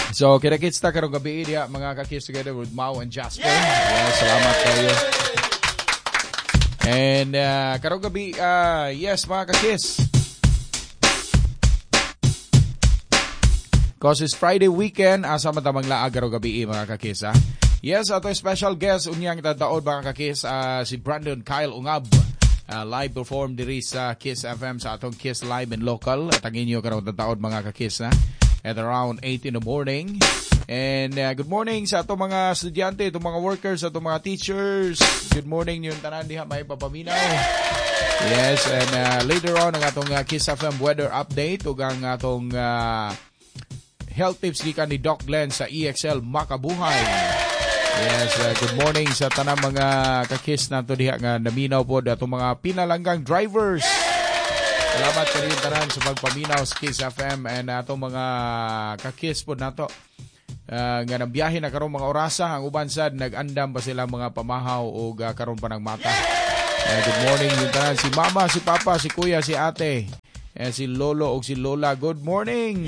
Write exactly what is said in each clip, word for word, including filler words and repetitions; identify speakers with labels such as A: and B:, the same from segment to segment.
A: So, kita-kits ta karong gabi dia mga ka-kiss together with Mau and Jasper. Yes, salamat kayo. And uh, karong gabi, uh, yes mga ka-kiss. Cause it's Friday weekend, asa matamang laag karong gabi mga ka-kiss ha. Yes, ato special guest unyang tadaod mga ka-kiss, uh, si Brandon Kyle Ungab. Uh, live perform diri sa Kiss F M sa atong Kiss Live and Local. At ang inyo karong tadaod mga ka-kiss na. At around eight in the morning. And uh, good morning sa atong mga estudyante, itong mga workers, atong mga teachers. Good morning yung tanan diha may papaminaw. Yes, and uh, later on ang atong uh, Kiss F M weather update ug ang atong uh, health tips gikan ni Doc Glenn sa E X L Makabuhay. Yes, uh, good morning sa tanang mga ka-kiss nato diha nga naminaw po atong mga pinalanggang drivers. Salamat kayo tanan sa pagpaminaw sa Kiss F M and atong mga ka-kiss po nato. Uh, nga nabiyahe na karong mga orasa, ang uban sad nag-andam pa sila mga pamahaw o uh, karon pa ng mata. Uh, good morning yung tanan, si mama, si papa, si kuya, si ate, uh, si lolo o si lola. Good morning.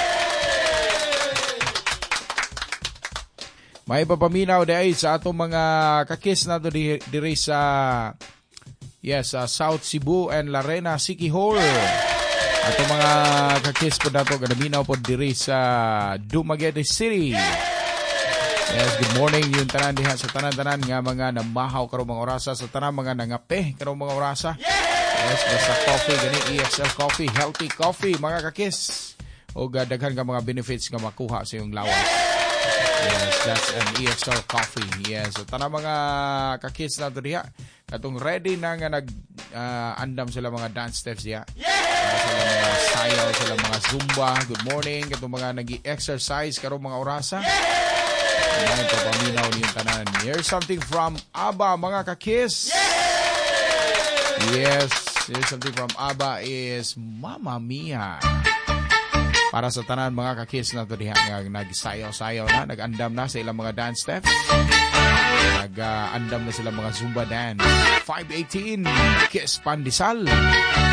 A: May papaminaw dahil sa atong mga kakis na to diri sa yes, uh, South Cebu and Larena City Hall. Atong mga kakis po nato ganaminaw po diri sa Dumaguete City. Yes, good morning yung tanan diha sa tanan-tanan nga mga namahaw karong mga orasa, sa tanan mga nangape karong mga orasa. Yes, basta coffee gani E X L coffee, healthy coffee mga kakis. O daghan ka mga benefits nga makuha sa iyong lawas. Yes, that's an E X L coffee. Yes, so tanang mga kakis na ito diha. Katong ready na nga nag-andam uh, sila mga dance steps diha. Para sila mga sayaw, sila mga zumba. Good morning. Katong mga nag-exercise karong mga orasa. May papaminaw niyong tanan. Here's something from ABBA, mga kakis. Yes, here's something from ABBA is Mamma Mia. Para sa tanan mga kakis na ito diha nga nagsayaw-sayaw na, nag-andam na sa ilang mga dance steps. Nag-andam na sila mga Zumba dance. five eighteen Kiss Pandesal.